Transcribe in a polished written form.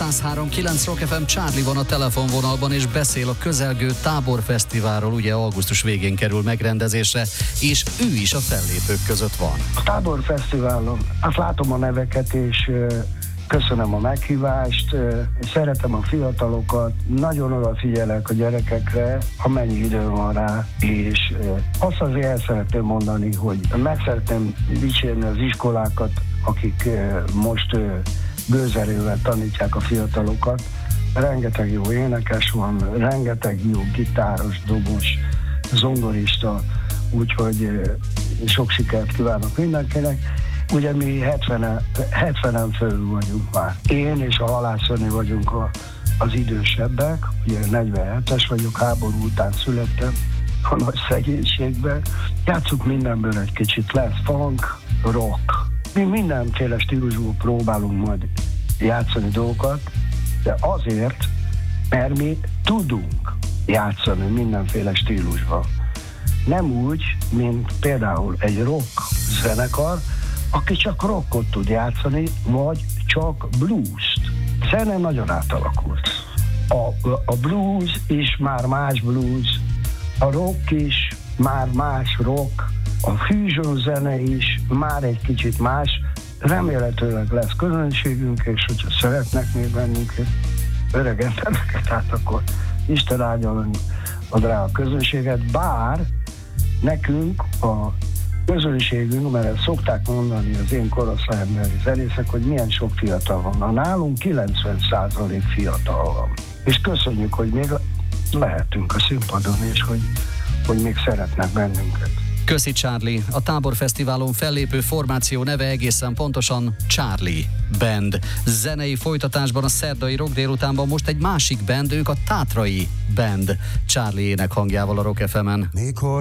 103.9 Rock FM, Charlie van a telefonvonalban, és beszél a közelgő Táborfesztiválról. Ugye augusztus végén kerül megrendezésre, és ő is a fellépők között van. A Táborfesztiválon, azt látom a neveket, és köszönöm a meghívást, szeretem a fiatalokat, nagyon odafigyelek a gyerekekre, amennyi időm van rá, és azt azért el szeretném mondani, hogy meg szeretném dicsérni az iskolákat, akik most gőzerővel tanítják a fiatalokat. Rengeteg jó énekes van, rengeteg jó gitáros, dobos, zongorista, úgyhogy sok sikert kívánok mindenkinek. Ugye mi 70-en fölül vagyunk már. Én és a Halász Jani vagyunk az idősebbek, ugye 47-es vagyok, háború után születtem a nagy szegénységben. Játsszuk mindenből egy kicsit, lesz funk, rock. Mi mindenféle stílusból próbálunk majd játszani dolgokat, de azért, mert mi tudunk játszani mindenféle stílusban. Nem úgy, mint például egy rock zenekar, aki csak rockot tud játszani, vagy csak blues-t. Zene nagyon átalakult. A blues is már más blues, a rock is már más rock, a fusion zene is már egy kicsit más. Remélhetőleg lesz közönségünk, és hogyha szeretnek még bennünket, öreg embereket, hát akkor Isten áldja a drága közönséget, bár nekünk a közönségünk, mert ezt szokták mondani az én korosztályembeli zenészek, hogy milyen sok fiatal van. A nálunk 90% fiatal van. És köszönjük, hogy még lehetünk a színpadon, és hogy még szeretnek bennünket. Köszi, Charlie. A Táborfesztiválon fellépő formáció neve egészen pontosan Charlie Band. Zenei folytatásban a szerdai rock délutánban most egy másik band, ők a Tátrai Band. Charlie ének hangjával a Rock FM-en.